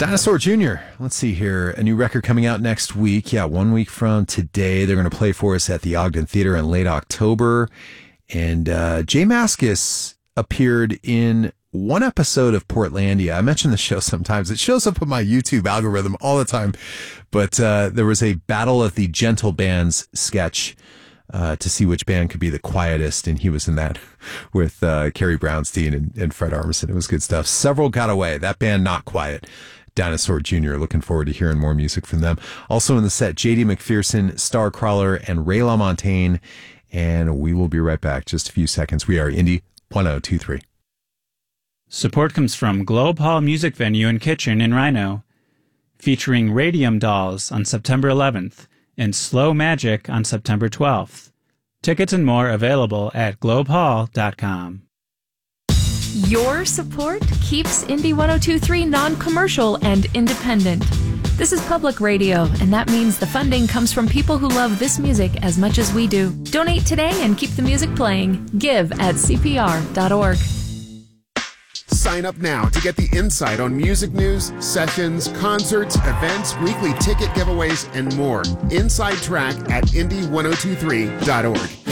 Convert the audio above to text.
Dinosaur Jr., let's see here. A new record coming out next week. Yeah, 1 week from today. They're going to play for us at the Ogden Theater in late October. And Jay Mascis appeared in one episode of Portlandia. I mention the show sometimes. It shows up on my YouTube algorithm all the time. But there was a Battle of the Gentle Bands sketch to see which band could be the quietest. And he was in that with Carrie Brownstein and Fred Armisen. It was good stuff. Several got away. That band, not quiet. Dinosaur Jr. Looking forward to hearing more music from them. Also in the set, J.D. McPherson, Starcrawler, and Ray LaMontagne. And we will be right back. Just a few seconds. We are Indie 1023. Support comes from Globe Hall Music Venue and Kitchen in Rhino, featuring Radium Dolls on September 11th and Slow Magic on September 12th. Tickets and more available at globehall.com. Your support keeps Indie 1023 non-commercial and independent. This is public radio, and that means the funding comes from people who love this music as much as we do. Donate today and keep the music playing. Give at CPR.org. Sign up now to get the insight on music news, sessions, concerts, events, weekly ticket giveaways, and more. Inside Track at indie1023.org.